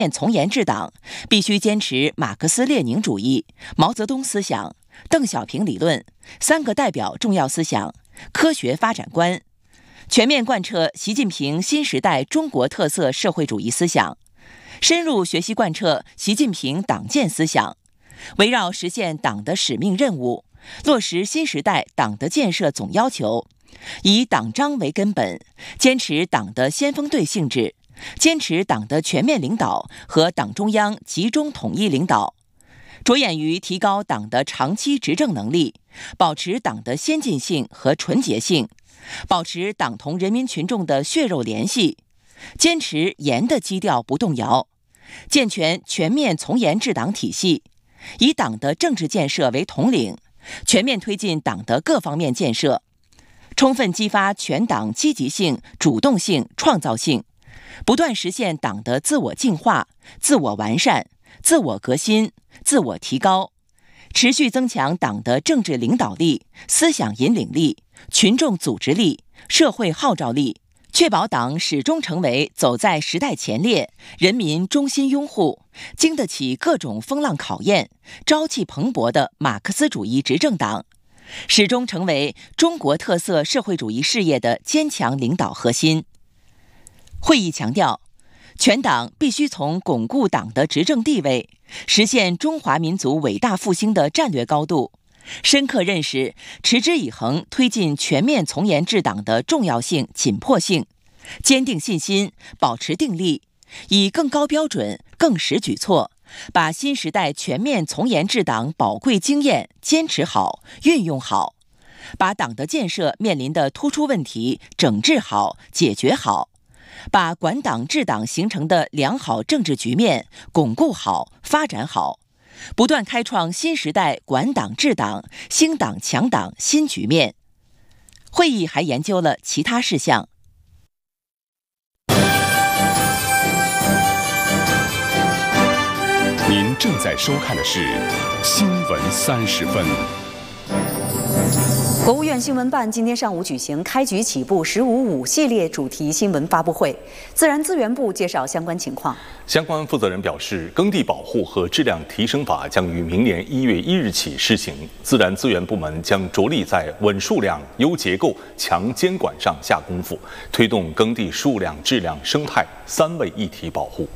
从严治党必须坚持马克思列宁主义、毛泽东思想、邓小平理论、三个代表重要思想、科学发展观，全面贯彻习近平新时代中国特色社会主义思想，深入学习贯彻习近平党建思想，围绕实现党的使命任务，落实新时代党的建设总要求，以党章为根本，坚持党的先锋队性质，坚持党的全面领导和党中央集中统一领导，着眼于提高党的长期执政能力，保持党的先进性和纯洁性，保持党同人民群众的血肉联系，坚持严的基调不动摇，健全全面从严治党体系，以党的政治建设为统领，全面推进党的各方面建设，充分激发全党积极性、主动性、创造性，不断实现党的自我净化、自我完善、自我革新、自我提高，持续增强党的政治领导力、思想引领力、群众组织力、社会号召力，确保党始终成为走在时代前列、人民衷心拥护、经得起各种风浪考验、朝气蓬勃的马克思主义执政党，始终成为中国特色社会主义事业的坚强领导核心。会议强调，全党必须从巩固党的执政地位、实现中华民族伟大复兴的战略高度，深刻认识持之以恒推进全面从严治党的重要性、紧迫性，坚定信心，保持定力，以更高标准、更实举措，把新时代全面从严治党宝贵经验坚持好、运用好，把党的建设面临的突出问题整治好、解决好，把管党治党形成的良好政治局面巩固好、发展好，不断开创新时代管党治党、兴党强党新局面。会议还研究了其他事项。 您正在收看的是《新闻30分》。 国务院新闻办今天上午举行开局起步“15.5”系列主题新闻发布会，自然资源部介绍相关情况。 相关负责人表示，耕地保护和质量提升法将于明年1月1日起施行，自然资源部门将着力在稳数量、优结构、强监管上下功夫，推动耕地数量、质量、生态3位一体保护。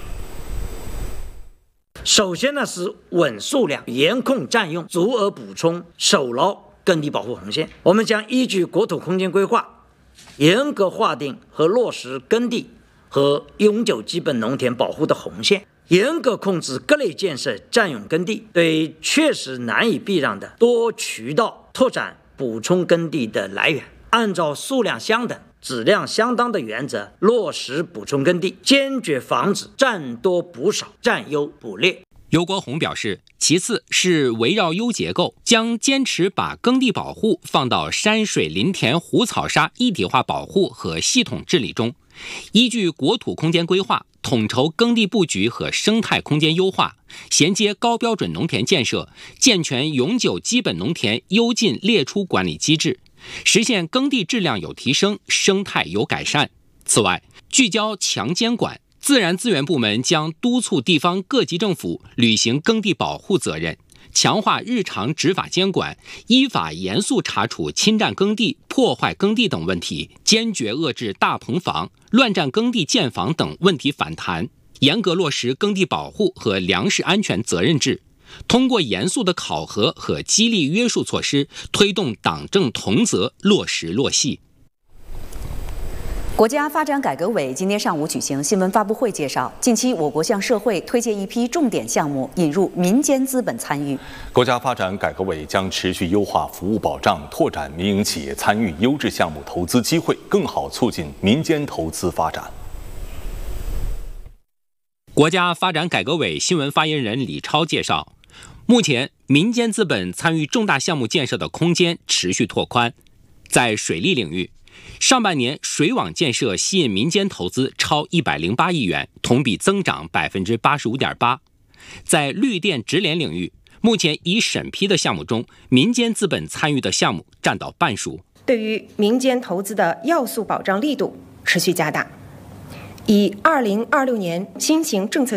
首先呢是稳数量，严控占用，足额补充，守牢耕地保护红线。我们将依据国土空间规划，严格划定和落实耕地和永久基本农田保护的红线，严格控制各类建设占用耕地，对确实难以避让的多渠道拓展补充耕地的来源，按照数量相等、质量相当的原则落实补充耕地，坚决防止占多补少、占优补劣。 刘国宏表示，其次是围绕优结构，将坚持把耕地保护放到山水林田湖草沙一体化保护和系统治理中，依据国土空间规划，统筹耕地布局和生态空间优化，衔接高标准农田建设，健全永久基本农田优进列出管理机制，实现耕地质量有提升，生态有改善。此外，聚焦强监管，自然资源部门将督促地方各级政府履行耕地保护责任，强化日常执法监管，依法严肃查处侵占耕地、破坏耕地等问题，坚决遏制大棚房、乱占耕地建房等问题反弹，严格落实耕地保护和粮食安全责任制，通过严肃的考核和激励约束措施，推动党政同责落实落细。 国家发展改革委今天上午举行新闻发布会，介绍近期我国向社会推荐一批重点项目，引入民间资本参与。 国家发展改革委将持续优化服务保障，拓展民营企业参与优质项目投资机会，更好促进民间投资发展。 国家发展改革委新闻发言人李超介绍，目前民间资本参与重大项目建设的空间持续拓宽。在水利领域，上半年水网建设吸引民间投资超108亿元，同比增长85.8%。在绿电直联领域，目前已审批的项目中，民间资本参与的项目占到半数。 对于民间投资的要素保障力度持续加大， 以2026年新型政策